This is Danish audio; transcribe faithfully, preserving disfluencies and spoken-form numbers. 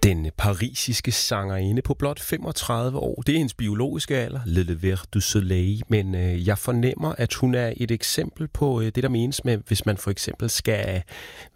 Den parisiske sangerinde på blot femogtredive år, det er hendes biologiske alder, Le Ver du Soleil, men øh, jeg fornemmer, at hun er et eksempel på øh, det, der menes med, hvis man for eksempel skal